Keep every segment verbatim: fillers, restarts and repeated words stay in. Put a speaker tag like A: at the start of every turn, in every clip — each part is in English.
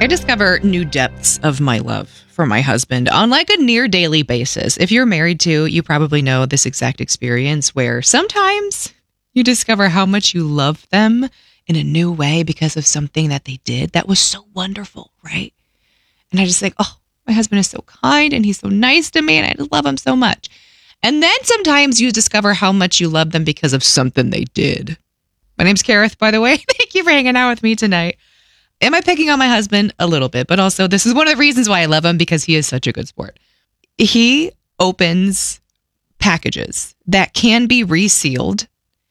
A: I discover new depths of my love for my husband on like a near daily basis. If you're married to, you probably know this exact experience where sometimes you discover how much you love them in a new way because of something that they did that was so wonderful, right? And I just think, oh, my husband is so kind and he's so nice to me and I just love him so much. And then sometimes you discover how much you love them because of something they did. My name's Kareth, by the way. Thank you for hanging out with me tonight. Am I picking on my husband? A little bit, but also this is one of the reasons why I love him, because he is such a good sport. He opens packages that can be resealed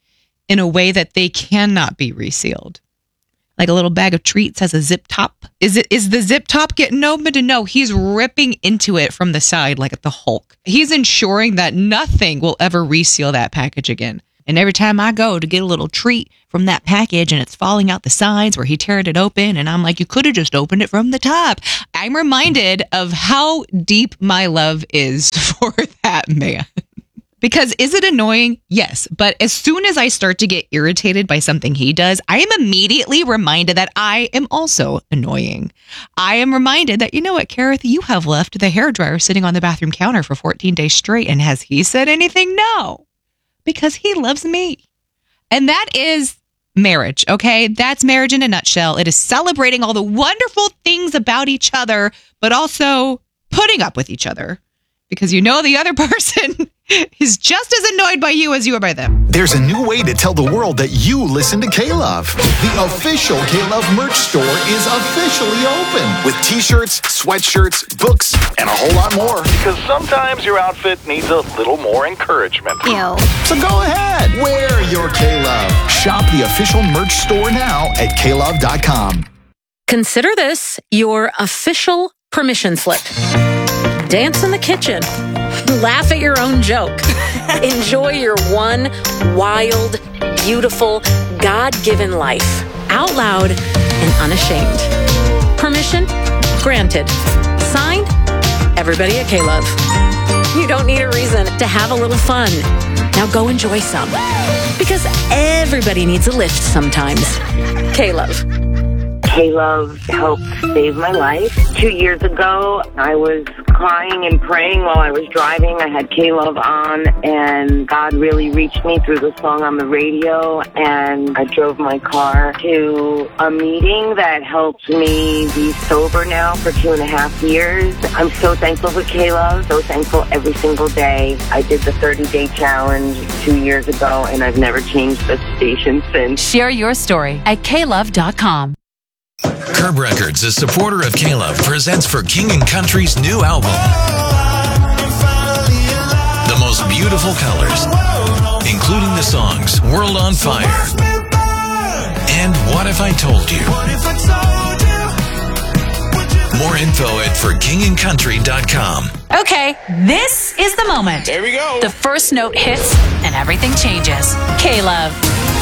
A: in a way that they cannot be resealed. Like a little bag of treats has a zip top. Is it is the zip top getting opened? No, he's ripping into it from the side like the Hulk. He's ensuring that nothing will ever reseal that package again. And every time I go to get a little treat from that package and it's falling out the sides where he teared it open and I'm like, you could have just opened it from the top. I'm reminded of how deep my love is for that man. Because is it annoying? Yes. But as soon as I start to get irritated by something he does, I am immediately reminded that I am also annoying. I am reminded that, you know what, Kareth, you have left the hairdryer sitting on the bathroom counter for fourteen days straight. And has he said anything? No. Because he loves me. And that is marriage, okay? That's marriage in a nutshell. It is celebrating all the wonderful things about each other, but also putting up with each other. Because you know the other person is just as annoyed by you as you are by them.
B: There's a new way to tell the world that you listen to K-Love. The official K-Love merch store is officially open. With t-shirts, sweatshirts, books, and a whole lot more.
C: Because sometimes your outfit needs a little more encouragement.
D: Ew.
B: So go ahead, wear your K-Love. Shop the official merch store now at K love dot com.
D: Consider this your official permission slip. Dance in the kitchen. Laugh at your own joke. Enjoy your one wild, beautiful, God-given life. Out loud and unashamed. Permission granted. Signed, everybody at K-Love. You don't need a reason to have a little fun. Now go enjoy some. Because everybody needs a lift sometimes. K-Love.
E: K-Love helped save my life. Two years ago, I was crying and praying while I was driving. I had K-Love on, and God really reached me through the song on the radio, and I drove my car to a meeting that helped me be sober now for two and a half years. I'm so thankful for K-Love, so thankful every single day. I did the thirty-day challenge two years ago, and I've never changed the station since.
F: Share your story at K love dot com.
G: Curb Records, a supporter of K-Love, presents For King and Country's new album. The most beautiful colors, including the songs World on Fire and What If I Told You. More info at for king and country dot com.
F: Okay, this is the moment.
C: There we go.
F: The first note hits and everything changes. K-Love.